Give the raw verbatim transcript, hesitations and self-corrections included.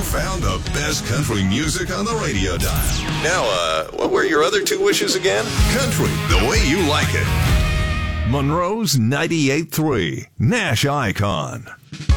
found the best country music on the radio dial. Now, uh, what were your other two wishes again? Country, the way you like it. Monroe's ninety-eight point three, Nash Icon.